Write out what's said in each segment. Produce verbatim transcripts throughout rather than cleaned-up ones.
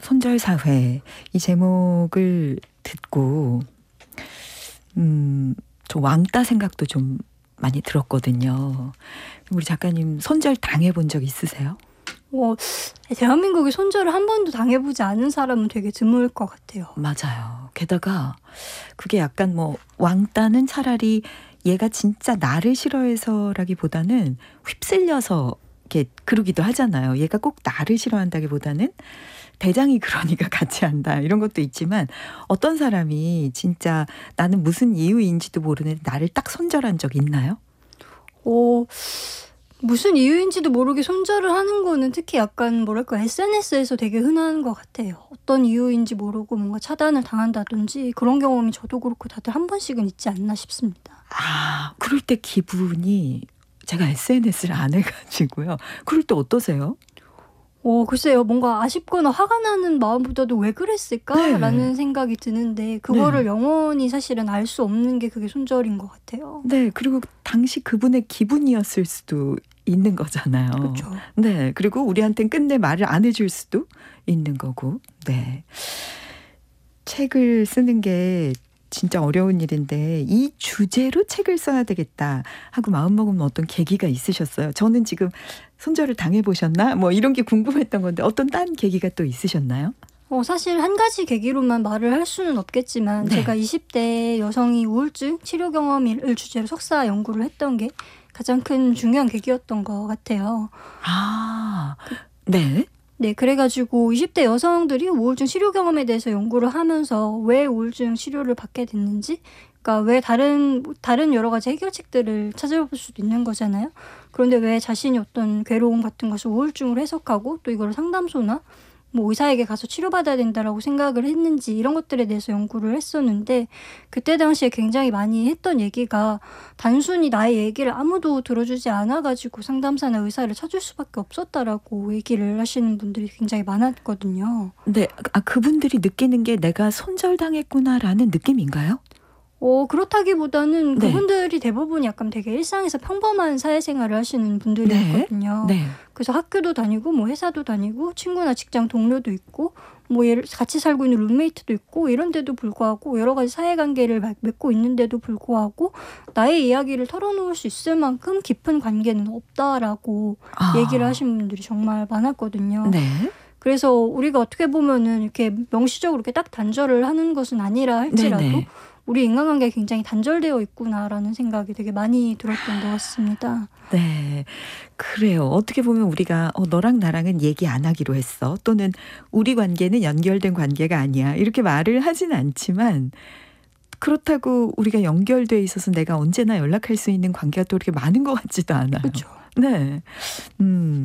손절사회 이 제목을 듣고 음, 저 왕따 생각도 좀 많이 들었거든요. 우리 작가님 손절 당해본 적 있으세요? 어, 대한민국에 손절을 한 번도 당해보지 않은 사람은 되게 드물 것 같아요. 맞아요. 게다가 그게 약간 뭐 왕따는 차라리 얘가 진짜 나를 싫어해서라기보다는 휩쓸려서 이렇게 그러기도 하잖아요. 얘가 꼭 나를 싫어한다기보다는 대장이 그러니까 같이 한다 이런 것도 있지만 어떤 사람이 진짜 나는 무슨 이유인지도 모르는데 나를 딱 손절한 적 있나요? 어, 무슨 이유인지도 모르게 손절을 하는 거는 특히 약간 뭐랄까 에스엔에스에서 되게 흔한 것 같아요. 어떤 이유인지 모르고 뭔가 차단을 당한다든지 그런 경험이 저도 그렇고 다들 한 번씩은 있지 않나 싶습니다. 아, 그럴 때 기분이 제가 에스엔에스를 안 해가지고요. 그럴 때 어떠세요? 어, 글쎄요. 뭔가 아쉽거나 화가 나는 마음보다도 왜 그랬을까라는 네. 생각이 드는데 그거를 네. 영원히 사실은 알 수 없는 게 그게 손절인 것 같아요. 네, 그리고 당시 그분의 기분이었을 수도 있는 거잖아요. 그렇죠. 네, 그리고 우리한테는 끝내 말을 안 해줄 수도 있는 거고. 네, 책을 쓰는 게 진짜 어려운 일인데 이 주제로 책을 써야 되겠다 하고 마음먹은 어떤 계기가 있으셨어요? 저는 지금 손절을 당해보셨나? 뭐 이런 게 궁금했던 건데 어떤 딴 계기가 또 있으셨나요? 어, 사실 한 가지 계기로만 말을 할 수는 없겠지만 네. 제가 이십 대 여성이 우울증 치료 경험을 주제로 석사 연구를 했던 게 가장 큰 중요한 계기였던 것 같아요. 아, 네. 네, 그래가지고 이십 대 여성들이 우울증 치료 경험에 대해서 연구를 하면서 왜 우울증 치료를 받게 됐는지, 그러니까 왜 다른 다른 여러 가지 해결책들을 찾아볼 수도 있는 거잖아요. 그런데 왜 자신이 어떤 괴로움 같은 것을 우울증으로 해석하고 또 이걸 상담소나 뭐 의사에게 가서 치료받아야 된다라고 생각을 했는지 이런 것들에 대해서 연구를 했었는데 그때 당시에 굉장히 많이 했던 얘기가 단순히 나의 얘기를 아무도 들어주지 않아가지고 상담사나 의사를 찾을 수밖에 없었다라고 얘기를 하시는 분들이 굉장히 많았거든요. 네, 아, 그분들이 느끼는 게 내가 손절당했구나라는 느낌인가요? 어, 그렇다기보다는 네. 그분들이 대부분 약간 되게 일상에서 평범한 사회생활을 하시는 분들이었거든요. 네. 그래서 학교도 다니고 뭐 회사도 다니고 친구나 직장 동료도 있고 뭐 예를 같이 살고 있는 룸메이트도 있고 이런데도 불구하고 여러 가지 사회관계를 맺고 있는데도 불구하고 나의 이야기를 털어놓을 수 있을 만큼 깊은 관계는 없다라고 아. 얘기를 하신 분들이 정말 많았거든요. 네. 그래서 우리가 어떻게 보면은 이렇게 명시적으로 이렇게 딱 단절을 하는 것은 아니라 할지라도 네네. 우리 인간관계가 굉장히 단절되어 있구나라는 생각이 되게 많이 들었던 것 같습니다. 네. 그래요. 어떻게 보면 우리가 어, 너랑 나랑은 얘기 안 하기로 했어. 또는 우리 관계는 연결된 관계가 아니야. 이렇게 말을 하진 않지만 그렇다고 우리가 연결돼 있어서 내가 언제나 연락할 수 있는 관계가 또 이렇게 많은 것 같지도 않아요. 그렇죠. 네. 음.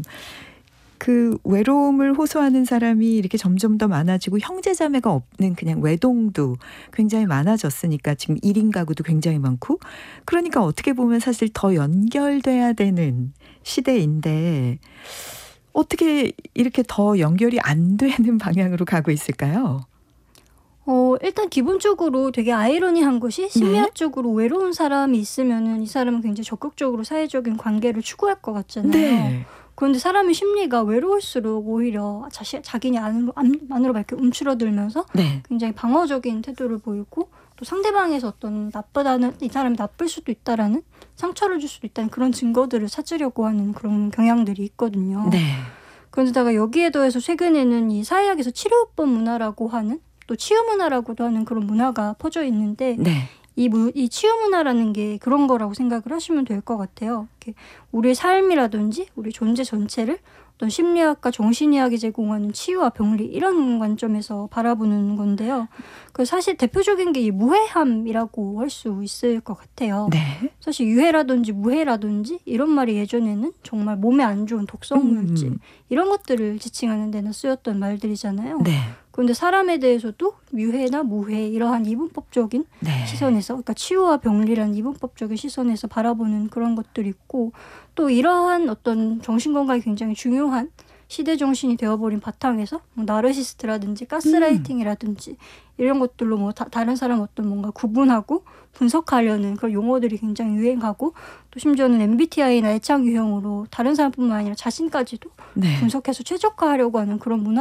그 외로움을 호소하는 사람이 이렇게 점점 더 많아지고 형제자매가 없는 그냥 외동도 굉장히 많아졌으니까 지금 일 인 가구도 굉장히 많고 그러니까 어떻게 보면 사실 더 연결돼야 되는 시대인데 어떻게 이렇게 더 연결이 안 되는 방향으로 가고 있을까요? 어, 일단 기본적으로 되게 아이러니한 것이 심리학적으로 외로운 사람이 있으면은 이 사람은 굉장히 적극적으로 사회적인 관계를 추구할 것 같잖아요. 네. 그런데 사람의 심리가 외로울수록 오히려 자시, 자기 안으로, 안으로 이렇게 움츠러들면서 네. 굉장히 방어적인 태도를 보이고 또 상대방에서 어떤 나쁘다는 이 사람이 나쁠 수도 있다라는 상처를 줄 수도 있다는 그런 증거들을 찾으려고 하는 그런 경향들이 있거든요. 네. 그런데다가 여기에 더해서 최근에는 이 사회학에서 치료요법 문화라고 하는 또 치유 문화라고도 하는 그런 문화가 퍼져 있는데 네. 이, 무, 이 치유 문화라는 게 그런 거라고 생각을 하시면 될 것 같아요. 이렇게 우리의 삶이라든지 우리 존재 전체를 어떤 심리학과 정신의학이 제공하는 치유와 병리 이런 관점에서 바라보는 건데요. 그 사실 대표적인 게 이 무해함이라고 할 수 있을 것 같아요. 네. 사실 유해라든지 무해라든지 이런 말이 예전에는 정말 몸에 안 좋은 독성물질 음. 이런 것들을 지칭하는 데나 쓰였던 말들이잖아요. 네. 그런데 사람에 대해서도 유해나 무해 이러한 이분법적인 네. 시선에서 그러니까 치유와 병리라는 이분법적인 시선에서 바라보는 그런 것들이 있고 또 이러한 어떤 정신건강이 굉장히 중요한 시대 정신이 되어버린 바탕에서 뭐 나르시스트라든지 가스라이팅이라든지 이런 것들로 뭐 다, 다른 사람 어떤 뭔가 구분하고 분석하려는 그런 용어들이 굉장히 유행하고 또 심지어는 엠비티아이나 애착 유형으로 다른 사람뿐만 아니라 자신까지도 네. 분석해서 최적화하려고 하는 그런 문화